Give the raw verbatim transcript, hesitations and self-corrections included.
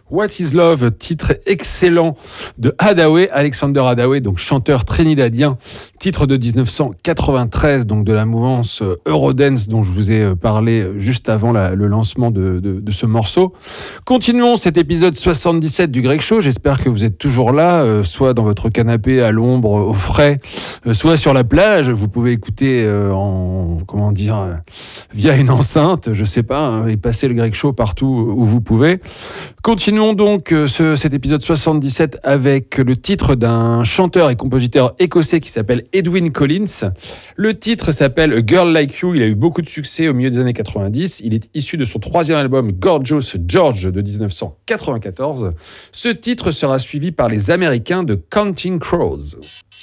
What is Love, titre excellent de Hadaway, Alexander Hadaway, donc chanteur trinidadien, titre de dix-neuf cent quatre-vingt-treize, donc de la mouvance Eurodance dont je vous ai parlé juste avant la, le lancement de, de, de ce morceau. Continuons cet épisode soixante-dix-sept du Greg Show, j'espère que vous êtes toujours là, euh, soit dans votre canapé à l'ombre, au frais, euh, soit sur la plage, vous pouvez écouter euh, en, comment dire, euh, via une enceinte, je sais pas, hein, et passer le Greg Show partout où vous pouvez. Continuons donc ce, cet épisode soixante-dix-sept avec le titre d'un chanteur et compositeur écossais qui s'appelle Edwyn Collins. Le titre s'appelle A Girl Like You. Il a eu beaucoup de succès au milieu des années quatre-vingt-dix. Il est issu de son troisième album Gorgeous George de dix-neuf cent quatre-vingt-quatorze. Ce titre sera suivi par les Américains de Counting Crows.